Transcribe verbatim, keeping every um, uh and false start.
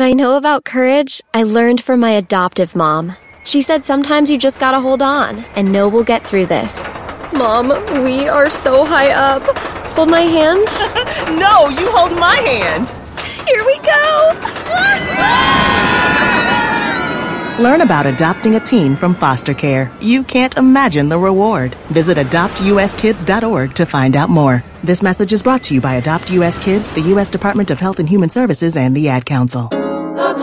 I know about courage, I learned from my adoptive mom. She said sometimes you just gotta hold on and know we'll get through this. Mom, we are so high up. Hold my hand? No, you hold my hand. Here we go. Learn about adopting a teen from foster care. You can't imagine the reward. Visit adopt u s kids dot org to find out more. This message is brought to you by Adopt U S Kids, the U S Department of Health and Human Services, and the Ad Council.